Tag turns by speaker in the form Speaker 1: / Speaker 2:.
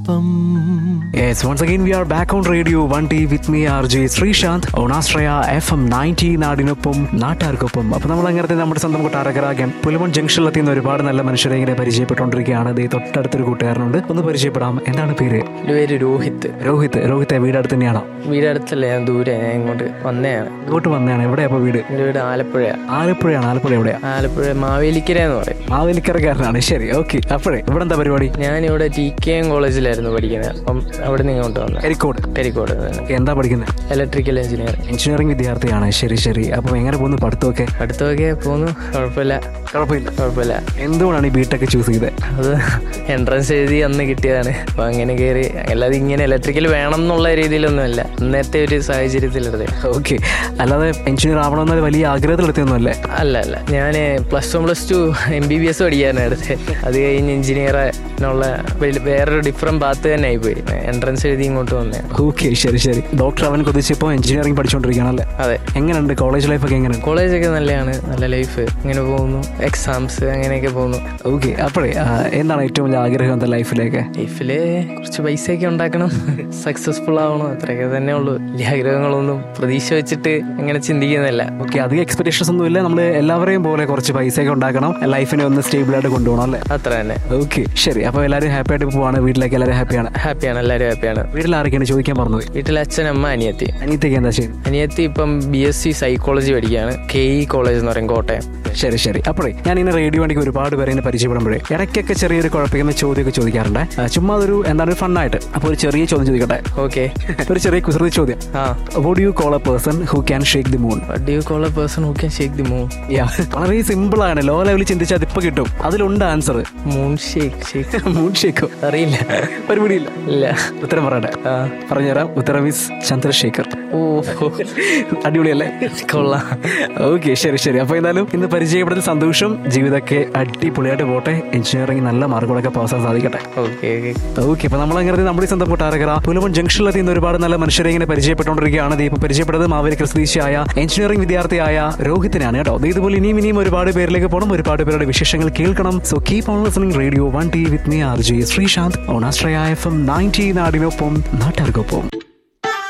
Speaker 1: Yes, once again we are back on Radio 1T with me RJ Srishant on Astraya FM 90 നാടിനൊപ്പം നാട്ടാർക്കൊപ്പം. അപ്പോൾ നമ്മൾ അങ്ങനത്തെ നമ്മുടെ സ്വന്തം കൊട്ടാരക്കര പുലമൺ ജംഗ്ഷനിലെത്തിയുന്ന ഒരുപാട് നല്ല മനുഷ്യരെ ഇങ്ങനെ പരിചയപ്പെട്ടുകൊണ്ടിരിക്കുകയാണ്. ഇത് തൊട്ടടുത്തൊരു കൂട്ടുകാരനുണ്ട്, ഒന്ന് പരിചയപ്പെടാം. എന്താണ് പേര്?
Speaker 2: പേര് രോഹിത്.
Speaker 1: രോഹിത്തെ വീട് അടുത്ത് തന്നെയാണോ?
Speaker 2: വീട് അടുത്തല്ല, ഞാൻ ദൂരെ, ഞാൻ ഇങ്ങോട്ട് വന്നതാണ്.
Speaker 1: എവിടെയാ അപ്പോൾ വീട്?
Speaker 2: എൻ്റെ വീട് ആലപ്പുഴയാണ്.
Speaker 1: ആലപ്പുഴ എവിടെയാ?
Speaker 2: ആലപ്പുഴ മാവേലിക്കര എന്ന് പറയും.
Speaker 1: മാവേലിക്കരക്കാരനാണ്. ശരി, ഓക്കെ. അപ്പോഴേ ഇവിടെ എന്താ പരിപാടി?
Speaker 2: ഞാനിവിടെ TKM കോളേജിലായിരുന്നു പഠിക്കുന്നത്. അപ്പം അവിടെ നിന്ന് ഇങ്ങോട്ട് വന്നത്. കരിക്കോട്.
Speaker 1: എന്താ പഠിക്കുന്നത്?
Speaker 2: ഇലക്ട്രിക്കൽ
Speaker 1: എഞ്ചിനീയറിംഗ് വിദ്യാർത്ഥിയാണ്. ശരി. അപ്പം എങ്ങനെ പോകുന്നു പഠിത്തമൊക്കെ?
Speaker 2: പോകുന്നു, കുഴപ്പമില്ല.
Speaker 1: എന്തുകൊണ്ടാണ് ഈ ബിടെക് ചൂസ് ചെയ്തത്?
Speaker 2: അത് എൻട്രൻസ് എഴുതി അന്ന് കിട്ടിയതാണ്. അപ്പം അങ്ങനെ കയറി, അല്ലാതെ ഇങ്ങനെ ഇലക്ട്രിക്കൽ വേണം എന്നുള്ള രീതിയിലൊന്നുമല്ല, ഇന്നത്തെ ഒരു സാഹചര്യത്തിലെടുത്തത്.
Speaker 1: ഓക്കെ. അല്ലാതെ എഞ്ചിനീയർ ആവണമെന്നത് വലിയ ആഗ്രഹത്തിലെടുത്തൊന്നുമല്ലേ?
Speaker 2: അല്ല, ഞാൻ +1 MBBS പഠിക്കാനാണ് എടുത്തത്. അത് കഴിഞ്ഞ് എഞ്ചിനീയറിനുള്ള വേറൊരു ഡിഫറെന്റ് പാത്ത് തന്നെ ആയിപ്പോയി. എൻട്രൻസ് എഴുതി ഇങ്ങോട്ട് വന്നേ.
Speaker 1: ഓക്കെ, ശരി. ഡോക്ടർ അവൻ കൊതിച്ചിപ്പോൾ എഞ്ചിനീയറിംഗ് പഠിച്ചുകൊണ്ടിരിക്കുകയാണല്ലേ?
Speaker 2: അതെ.
Speaker 1: എങ്ങനെയുണ്ട് കോളേജ് ലൈഫ് ഒക്കെ? എങ്ങനെയാണ്?
Speaker 2: കോളേജൊക്കെ നല്ലതാണ്, നല്ല ലൈഫ്. ഇങ്ങനെ പോകുന്നു, എക്സാംസ് അങ്ങനെയൊക്കെ പോകുന്നു.
Speaker 1: ഓക്കെ. അപ്പോഴേ എന്താണ് ഏറ്റവും വലിയ ആഗ്രഹം എന്താ ലൈഫില്
Speaker 2: കുറച്ച് പൈസയൊക്കെ ഉണ്ടാക്കണം, സക്സസ്ഫുൾ ആവണം, അത്രയൊക്കെ തന്നെ ഉള്ളൂ. വലിയ ആഗ്രഹങ്ങളൊന്നും പ്രതീക്ഷ വെച്ചിട്ട് അങ്ങനെ ചിന്തിക്കുന്നില്ല.
Speaker 1: ഓക്കെ. അധികം എക്സ്പെക്ടേഷൻസ് ഒന്നും ഇല്ല. നമ്മൾ എല്ലാവരെയും പോലെ കുറച്ച് പൈസയൊക്കെ ഉണ്ടാക്കണം, ലൈഫിനെ ഒന്ന് സ്റ്റേബിൾ ആയിട്ട് കൊണ്ടുപോകണം അല്ലേ?
Speaker 2: അത്ര തന്നെ.
Speaker 1: ഓക്കെ, ശരി. അപ്പോൾ എല്ലാവരും ഹാപ്പി ആയിട്ട് പോവാണ്? വീട്ടിലേക്ക് എല്ലാവരും ഹാപ്പിയാണ്?
Speaker 2: എല്ലാവരും ഹാപ്പിയാണ്.
Speaker 1: വീട്ടിൽ ആരൊക്കെയാണ് ചോദിക്കാൻ പറഞ്ഞത്?
Speaker 2: വീട്ടിൽ അച്ഛൻ, അമ്മ, അനിയത്തി.
Speaker 1: അനിയത്തിക്ക് എന്താ ചെയ്യുന്നത്?
Speaker 2: അനിയത്തി ഇപ്പം BSc സൈക്കോളജി പഠിക്കുകയാണ്. KE കോളേജ് എന്ന് പറയും, കോട്ടയം.
Speaker 1: ശരി. അപ്പോഴേ ഞാൻ ഇങ്ങനെ റേഡിയോ വണ്ടിക്ക് ഒരുപാട് പേരെ ഇങ്ങനെ പരിചയപ്പെടുമ്പോഴേ ഇടയ്ക്കൊക്കെ ചെറിയൊരു കുഴപ്പമിക്കുന്ന ചോദ്യമൊക്കെ ചോദിക്കാറുണ്ട്. ചുമ്മാ ഒരു ഫണ്ണായിട്ട്. അപ്പോൾ ഒരു ചെറിയ ചോദ്യം ചോദിക്കട്ടെ?
Speaker 2: ഓക്കെ.
Speaker 1: ഒരു ചെറിയ കുസൃതി ചോദ്യം. What do you call a person who can shake the moon? വളരെ സിമ്പിൾ ആണ്. ലോ ലെവലിൽ ചിന്തിച്ചാൽ അതിപ്പോ കിട്ടും. അതിലുണ്ട് ആൻസർ.
Speaker 2: Moon shake.
Speaker 1: മൂൺ ഷേക്കോ?
Speaker 2: അറിയില്ല,
Speaker 1: പരിപാടിയില്ല.
Speaker 2: ഇല്ല.
Speaker 1: ഉത്തരം പറയട്ടെ? പറഞ്ഞുതരാം. ഉത്തരം മിസ് ചന്ദ്രശേഖർ.
Speaker 2: ഓ,
Speaker 1: അടിപൊളിയല്ലേ?
Speaker 2: കൊള്ളാം.
Speaker 1: ഓക്കെ, ശരി. അപ്പൊ എന്തായാലും ഇന്ന് പരിചയപ്പെടുന്ന സന്തോഷം. ജീവിതമൊക്കെ അടിപൊളിയായിട്ട് പോട്ടെ. എഞ്ചിനീയറിംഗ് നല്ല മാർക്കുകളൊക്കെ പാസ്സാൻ സാധിക്കട്ടെ.
Speaker 2: ഓക്കെ.
Speaker 1: അപ്പൊ നമ്മളങ്ങനെ നമ്മുടെ സ്വന്തം കൊട്ടാരക്കര പുലമൺ ജംഗ്ഷനിലെത്തി ഒരുപാട് നല്ല മനുഷ്യരെ ഇങ്ങനെ പരിചയപ്പെട്ടുകൊണ്ടിരിക്കുകയാണ്. ഇപ്പൊ പരിചയപ്പെടുന്നത് മാവേലിക്കര സ്വദേശിയായ എഞ്ചിനീയറിംഗ് വിദ്യാർത്ഥിയായ രോഹിത്തിനാണ് കേട്ടോ. ഇതുപോലെ ഇനിയും ഒരുപാട് പേരിലേക്ക് പോകണം, ഒരുപാട് പേരുടെ വിശേഷങ്ങൾ കേൾക്കണം. So keep on listening radio 1T with me RJ Srishant on Astraya FM 90 നാടിനൊപ്പം നാട്ടാർക്കൊപ്പം.